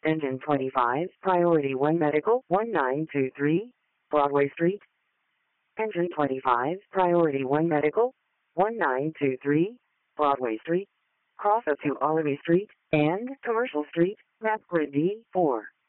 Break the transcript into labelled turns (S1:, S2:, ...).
S1: Engine 25, Priority 1 Medical, 1923, Broadway Street. Engine 25, Priority 1 Medical, 1923, Broadway Street. Cross up to Olive Street and Commercial Street, map grid D4.